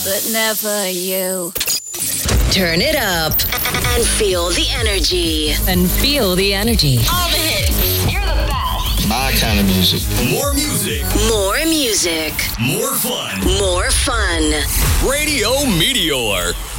but never you. Turn it up and feel the energy. And feel the energy. All the hits. You're the best. My kind of music. More music. More music. More fun. More fun. Radio Meteor.